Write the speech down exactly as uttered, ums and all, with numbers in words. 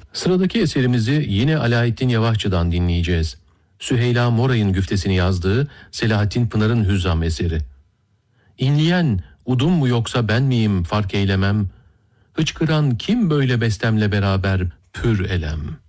Sıradaki eserimizi yine Alaeddin Yavaşçı'dan dinleyeceğiz. Süheyla Moray'ın güftesini yazdığı Selahattin Pınar'ın Hüzzam eseri. İnleyen udum mu yoksa ben miyim fark eylemem, hıçkıran kim böyle bestemle beraber pür elem.